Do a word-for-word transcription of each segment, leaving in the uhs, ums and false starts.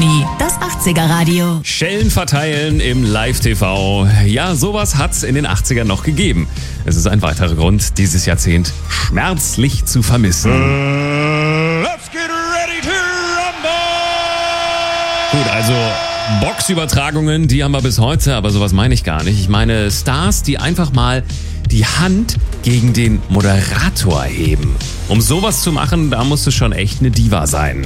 Harmony, das achtziger Radio. Schellen verteilen im Live-T V. Ja, sowas hat's in den achtzigern noch gegeben. Es ist ein weiterer Grund, dieses Jahrzehnt schmerzlich zu vermissen. Uh, let's get ready to rumble! Gut, also Boxübertragungen, die haben wir bis heute, aber sowas meine ich gar nicht. Ich meine Stars, die einfach mal die Hand gegen den Moderator heben. Um sowas zu machen, da musst du schon echt eine Diva sein.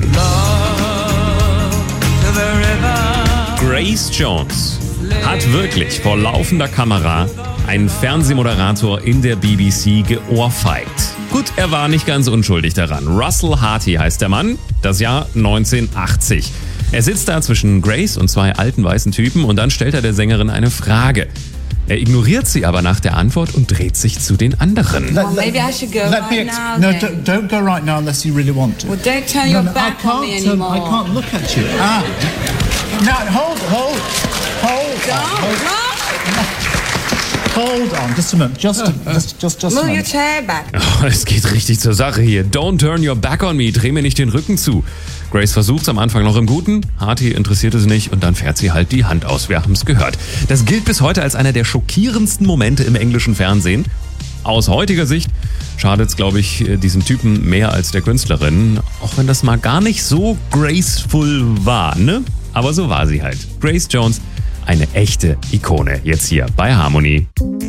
Grace Jones hat wirklich vor laufender Kamera einen Fernsehmoderator in der B B C geohrfeigt. Gut, er war nicht ganz unschuldig daran. Russell Harty heißt der Mann, das Jahr neunzehnhundertachtzig. Er sitzt da zwischen Grace und zwei alten weißen Typen und dann stellt er der Sängerin eine Frage. Er ignoriert sie aber nach der Antwort und dreht sich zu den anderen. Well, maybe I should go Let right me ex- now no, then. don't, don't go right now unless you really want to. Well, don't turn No, your no, back I on me can't, um, anymore. I can't look at you. Ah. Now, hold, hold, hold Don't, on. Hold on, just a minute. Just, a, just, just, just a Move your minute. chair back. Oh, es geht richtig zur Sache hier. Don't turn your back on me. Dreh mir nicht den Rücken zu. Grace versucht's am Anfang noch im Guten. Harty interessiert es nicht und dann fährt sie halt die Hand aus. Wir haben's gehört. Das gilt bis heute als einer der schockierendsten Momente im englischen Fernsehen. Aus heutiger Sicht schadet's, glaube ich, diesem Typen mehr als der Künstlerin. Auch wenn das mal gar nicht so graceful war, ne? Aber so war sie halt. Grace Jones, eine echte Ikone. Jetzt hier bei Harmony.